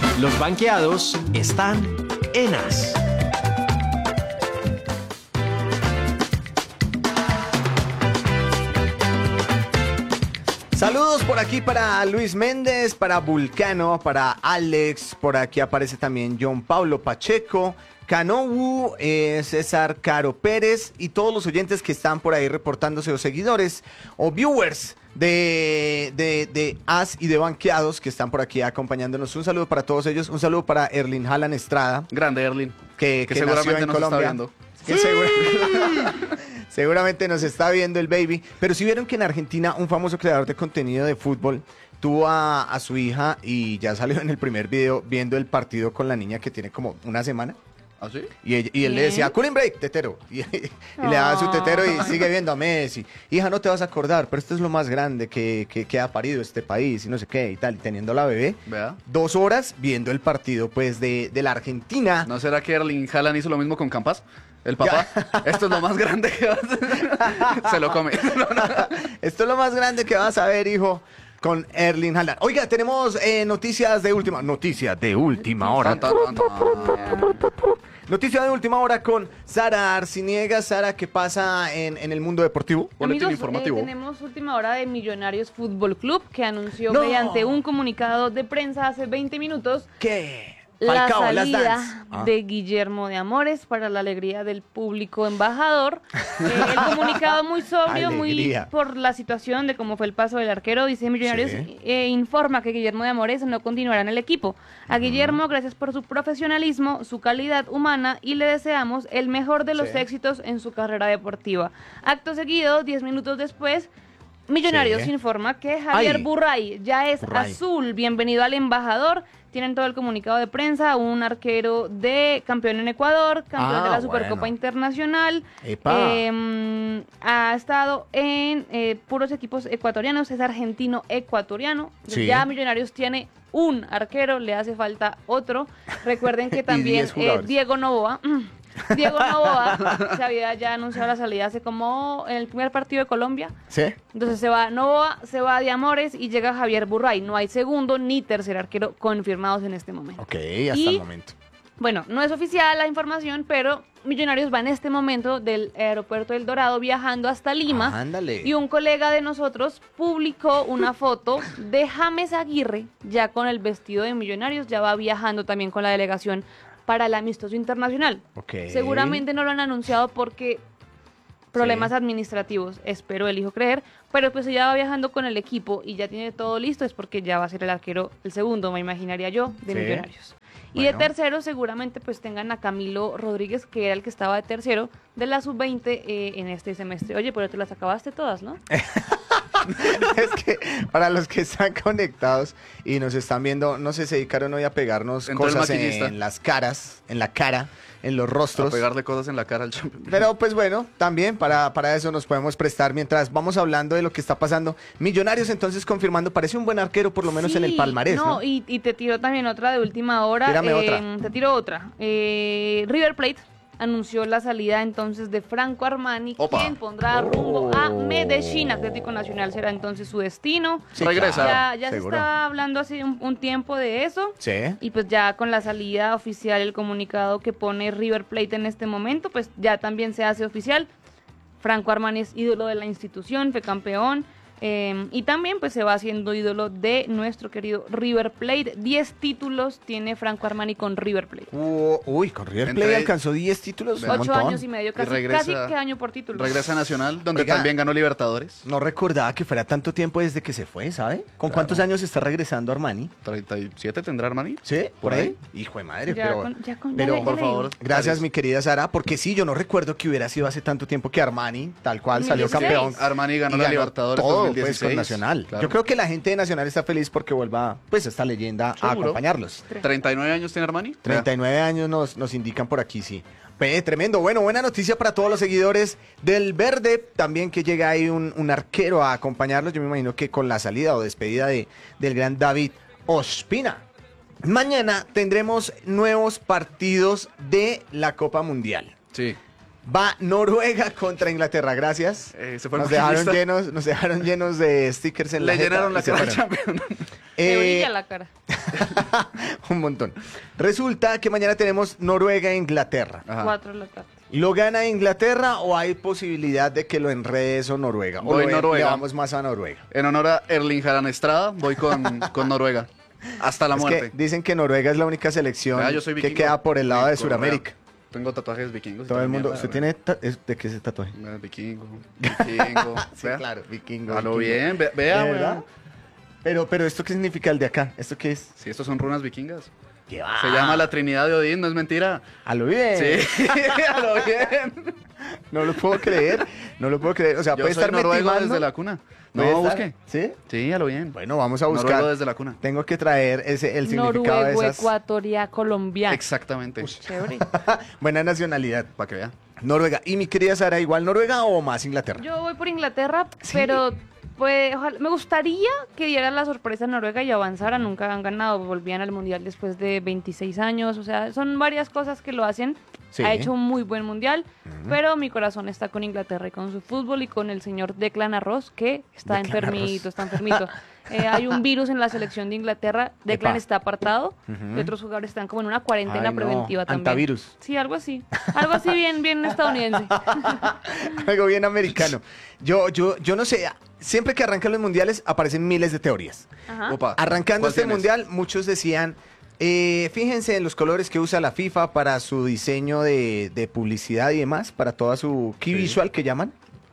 Los banqueados están en As. Saludos por aquí para Luis Méndez, para Vulcano, para Alex, por aquí aparece también John Pablo Pacheco, Canowu, César Caro Pérez y todos los oyentes que están por ahí reportándose, o seguidores o viewers de As y de Banqueados que están por aquí acompañándonos. Un saludo para todos ellos, un saludo para Erling Haaland Estrada. Grande Erling, que seguramente nació en nos Colombia. está viendo. Que seguramente nos está viendo el baby. Pero si vieron que en Argentina un famoso creador de contenido de fútbol tuvo a su hija y ya salió en el primer video viendo el partido con la niña que tiene como una semana. ¿Ah, sí? Y él le decía, cooling break, tetero. Y le daba su tetero y sigue viendo a Messi. Hija, no te vas a acordar, pero esto es lo más grande que ha parido este país y no sé qué y tal. Y teniendo la bebé, Vea. 2 horas viendo el partido pues de la Argentina. ¿No será que Erling Haaland hizo lo mismo con Campas? El papá, esto es lo más grande que vas a... Se lo come. Esto es lo más grande que vas a ver, hijo, con Erling Haaland. Oiga, tenemos noticias de última hora. Noticia de última hora con Sara Arciniega. Sara, ¿qué pasa en el mundo deportivo? Boletín Amigos, informativo. tenemos última hora de Millonarios Fútbol Club que anunció ¡No! mediante un comunicado de prensa hace 20 minutos ¿Qué? la Falcao, Last salida Dance. de Guillermo de Amores para la alegría del público embajador. El comunicado muy sobrio, muy Alegría. por la situación de cómo fue el paso del arquero. Dice Millonarios Sí. informa que Guillermo de Amores no continuará en el equipo. A Guillermo, gracias por su profesionalismo, su calidad humana y le deseamos el mejor de los Sí. éxitos en su carrera deportiva. Acto seguido, 10 minutos después, Millonarios Sí. informa que Javier Ay. Burray ya es Burray. azul. Bienvenido al embajador. Tienen todo el comunicado de prensa, un arquero de campeón en Ecuador, campeón de la Supercopa Bueno. Internacional. Epa. Ha estado en puros equipos ecuatorianos, es argentino-ecuatoriano. Sí. Ya Millonarios tiene un arquero, le hace falta otro. Recuerden que también 10 jugadores. Diego Noboa se había ya anunciado la salida hace como en el primer partido de Colombia. ¿Sí? Entonces se va Novoa, se va de Amores y llega Javier Burray. No hay segundo ni tercer arquero confirmados en este momento. Ok, hasta Y, el momento. Bueno, no es oficial la información, pero Millonarios va en este momento del aeropuerto del Dorado viajando hasta Lima. Ándale. Y un colega de nosotros publicó una foto de James Aguirre, ya con el vestido de Millonarios, ya va viajando también con la delegación para el amistoso internacional. Ok. Seguramente no lo han anunciado porque problemas Sí. administrativos, espero elijo creer, pero pues ya va viajando con el equipo y ya tiene todo listo, es porque ya va a ser el arquero, el segundo, me imaginaría yo, de Sí. Millonarios. Y Bueno. de tercero seguramente pues tengan a Camilo Rodríguez, que era el que estaba de tercero de la sub-20 en este semestre. Oye, pero te las acabaste todas, ¿no? Es que para los que están conectados y nos están viendo, no sé, se dedicaron hoy a pegarnos Entró el cosas maquillista. en las caras, en la cara, en los A rostros. pegarle cosas en la cara al champion. Pero pues bueno, también para eso nos podemos prestar mientras vamos hablando de lo que está pasando. Millonarios entonces confirmando, parece un buen arquero por lo menos en el Sí, palmarés, ¿no? Y te tiro también otra de última hora. Tírame otra. Te tiro otra. River Plate anunció la salida entonces de Franco Armani, Opa. quien pondrá rumbo a Oh. Medellín. Atlético Nacional será entonces su destino. Sí, Regresa. Ya se seguro. estaba hablando hace un tiempo de eso. Sí. Y pues ya con la salida oficial, el comunicado que pone River Plate en este momento, pues ya también se hace oficial. Franco Armani es ídolo de la institución, fue campeón. Y también pues se va haciendo ídolo de nuestro querido River Plate. 10 títulos tiene Franco Armani con River Plate. Uy, con River Entre- Plate alcanzó 10 títulos. un 8 montón. años y medio, casi, regresa- casi que año por título. Regresa a Nacional, donde Oiga. también ganó Libertadores. No recordaba que fuera tanto tiempo desde que se fue, ¿sabe? ¿Con cuántos años está regresando Armani? 37 tendrá Armani. ¿Sí? ¿Por Por ahí? ahí. Hijo de madre, Ya pero... con- ya pero, ya por le digo. favor. Gracias, mi querida Sara, porque sí, yo no recuerdo que hubiera sido hace tanto tiempo que Armani, tal cual, salió 2016. campeón. Armani ganó Y la Libertadores todo, 2016. pues, con Nacional. Claro. Yo creo que la gente de Nacional está feliz porque vuelva, pues, esta leyenda a Seguro. acompañarlos. 39 años tiene Armani. 39 años nos indican por aquí, sí. Tremendo. Bueno, buena noticia para todos los seguidores del Verde. También que llega ahí un arquero a acompañarlos. Yo me imagino que con la salida o despedida del gran David Ospina. Mañana tendremos nuevos partidos de la Copa Mundial. Sí. Va Noruega contra Inglaterra, gracias. Se fue el Nos dejaron maquillista. nos dejaron llenos de stickers en la Le jeta llenaron y la se cara al fueron. champion. Me Eh, brilla la cara. Un montón. Resulta que mañana tenemos Noruega e Inglaterra. Ajá. 4 de la tarde. ¿Lo gana Inglaterra o hay posibilidad de que lo enrede eso Noruega? Voy le Noruega. vamos más a Noruega. En honor a Erling Haaland Estrada, voy con Noruega. Hasta la Es muerte. que dicen que Noruega es la única selección Vea, yo soy que vikingo. queda por el lado de Sí, Sudamérica. Tengo tatuajes vikingos. y Todo toda el mundo. mierda, ¿Usted vea. tiene ¿de qué es ese tatuaje? Vikingo. Vikingo. Sí, vea. claro, vikingo. A lo vikingo. bien, ¿De vea, verdad? weón. Pero ¿esto qué significa el de acá? ¿Esto qué es? Sí, estos son runas vikingas. ¿Qué va? Se llama la Trinidad de Odín, no es mentira. A lo bien. Sí, a lo bien. No lo puedo creer. No lo puedo creer. O sea, Yo puede soy estar noruego timando. desde la cuna. Puede No, estar- busque. ¿Sí? Sí, a lo bien. Bueno, vamos a buscar. Noruego desde la cuna. Tengo que traer el significado de Noruego, esas. Ecuatoria, Colombia. Exactamente. Chévere. Buena nacionalidad. Para que vea. Noruega. Y mi querida Sara, ¿igual Noruega o más Inglaterra? Yo voy por Inglaterra, Sí. pero pues, me gustaría que dieran la sorpresa a Noruega y avanzara. Nunca han ganado, volvían al Mundial después de 26 años. O sea, son varias cosas que lo hacen. Sí. Ha hecho un muy buen Mundial, pero mi corazón está con Inglaterra y con su fútbol y con el señor Declan Arroz, que está Declan enfermito, Arroz. está enfermito. Hay un virus en la selección de Inglaterra, Declan Epa. está apartado Ujú. y otros jugadores están como en una cuarentena Ay, no, preventiva también. antavirus. Sí, algo así. Algo así bien estadounidense. Algo bien americano. Yo no sé. Siempre que arrancan los mundiales aparecen miles de teorías. Ajá. Opa. Arrancando ¿cuál este tienes? mundial, muchos decían, fíjense en los colores que usa la FIFA para su diseño de publicidad y demás, para toda su key Sí. visual que llaman.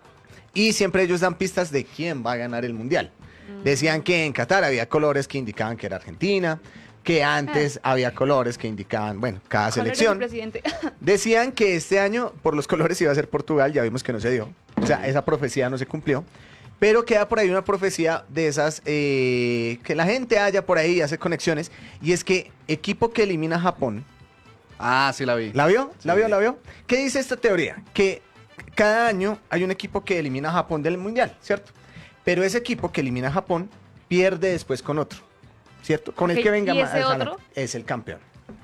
Y siempre ellos dan pistas de quién va a ganar el mundial. Decían que en Qatar había colores que indicaban que era Argentina, que antes había colores que indicaban, bueno, cada Colores del selección. presidente. Decían que este año por los colores iba a ser Portugal, ya vimos que no se dio. O sea, esa profecía no se cumplió. Pero queda por ahí una profecía de esas que la gente haya por ahí y hace conexiones. Y es que equipo que elimina a Japón. Ah, sí la vi. ¿La vio? ¿La Sí. vio? ¿La vio? ¿Qué dice esta teoría? Que cada año hay un equipo que elimina a Japón del mundial, ¿cierto? Pero ese equipo que elimina a Japón pierde después con otro, ¿cierto? Con el Ok, que venga ¿y más ese adelante otro? es el campeón.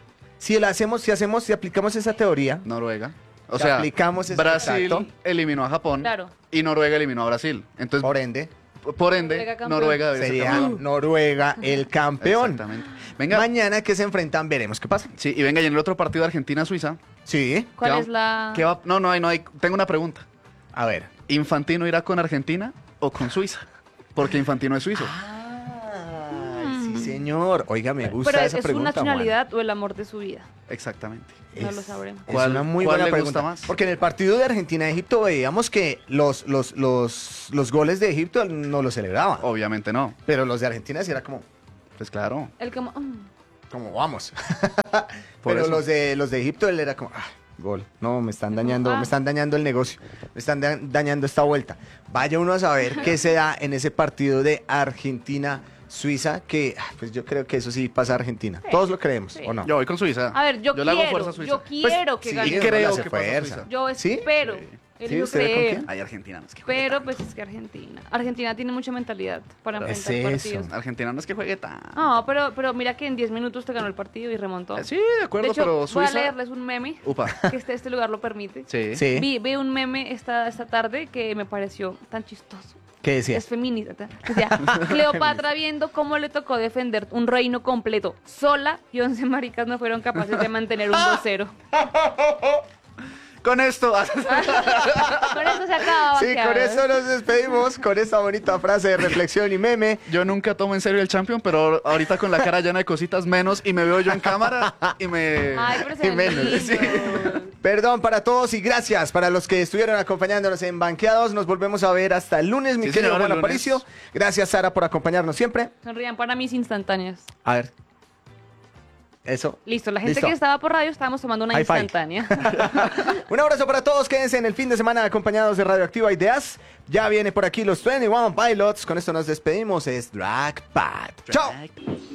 Si aplicamos esa teoría, Noruega. O Si sea, aplicamos ese- Brasil exacto. eliminó a Japón Claro. y Noruega eliminó a Brasil. Entonces, por ende, por ende, Noruega campeón. Noruega debe ser sería campeón. Noruega el campeón. Exactamente. Venga, Mañana que se enfrentan, veremos qué pasa. sí, y venga, y en el otro partido Argentina-Suiza. Sí, ¿Cuál ¿qué es va- la...? ¿Qué va? No hay. Tengo una pregunta. a ver. ¿Infantino irá con Argentina o con Suiza? Porque Infantino es suizo. Ay, sí, señor. Oiga, me gusta Pero esa ¿es su pregunta, nacionalidad o el amor de su vida? Exacamente. Juan. No lo sabremos. Es ¿Cuál- una muy cuál buena le gusta pregunta. más? Porque en el partido de Argentina-Egipto veíamos que los goles de Egipto no los celebraban. Obviamente no. Pero los de Argentina sí era como Pues claro. El que... vamos. Por Pero eso. los de Egipto él era como, gol. No, me están dañando el negocio. Me están dañando esta vuelta. Vaya uno a saber qué se da en ese partido de Argentina-Suiza, que pues yo creo que eso sí pasa a Argentina. Sí. Todos lo creemos, Sí. ¿o no? Yo voy con Suiza. A ver, yo le hago quiero, fuerza a Suiza. yo quiero que sí, gane. no creo le hace que pasa fuerza. Suiza. Yo ¿Sí? espero. Sí. ¿Sí? Elijo ¿Usted ve con creer. quién? Hay Argentina, no es que Pero pues es que Argentina tiene mucha mentalidad para Es enfrentar eso. partidos. Argentina no es que juegue tan. No, pero mira que en 10 minutos te ganó el partido y remontó. Sí, de acuerdo, de hecho, pero voy a Suiza. leerles un meme Upa. que este lugar lo permite. Sí. Sí. Vi un meme esta tarde que me pareció tan chistoso. ¿Qué decía? Es feminista. O sea, Cleopatra viendo cómo le tocó defender un reino completo sola y 11 maricas no fueron capaces de mantener un 2-0. Con esto. Con eso se acaba. Sí, vaqueados. con eso nos despedimos, con esta bonita frase de reflexión y meme. Yo nunca tomo en serio el Champion, pero ahorita con la cara llena de cositas menos y me veo yo en cámara y me. Ay, pero se Y ven menos, lindos. sí. Perdón para todos y gracias para los que estuvieron acompañándonos en Banqueados. Nos volvemos a ver hasta el lunes, mi Sí, querido señor, Juan el lunes. Aparicio. Gracias, Sara, por acompañarnos siempre. Sonrían para mis instantáneas. A ver. Eso. Listo, la gente Listo. que estaba por radio estábamos tomando una High five. instantánea. Un abrazo para todos. Quédense en el fin de semana acompañados de Radioactiva Ideas. Ya viene por aquí los 21 Pilots. Con esto nos despedimos. Es Drag Pad. Chao.